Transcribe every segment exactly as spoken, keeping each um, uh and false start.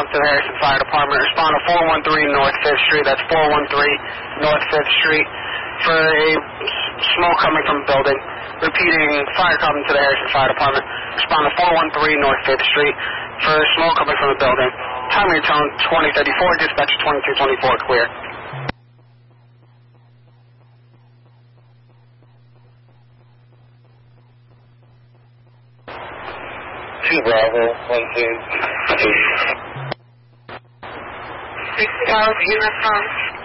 to the Harrison Fire Department. Respond to four one three North fifth Street. That's four one three North fifth Street for a smoke coming from the building. Repeating, fire coming to the Harrison Fire Department. Respond to four one three North fifth Street for smoke coming from the building. Time of your tone, twenty thirty-four. Dispatch twenty-two twenty-four, clear. Two Bravo, one two two. Six twelve uniform.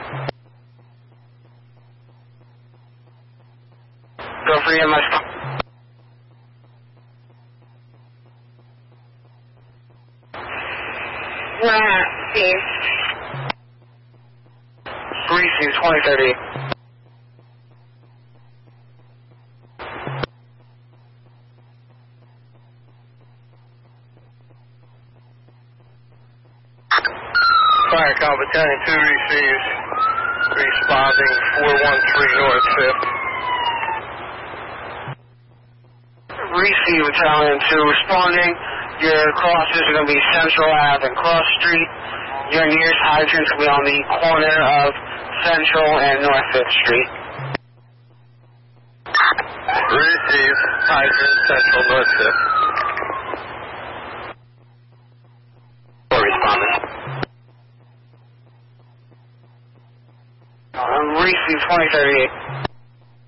Go for E M S. One, Steve. Receive twenty thirty. Fire Call Battalion two receives, responding four one three North fifth. Receive Battalion two responding. Your crosses are going to be Central Ave and Cross Street. Your nearest hydrant's going to be on the corner of Central and North fifth Street. Receive, hydrant Central North fifth. For responding. Um, receive twenty thirty-eight.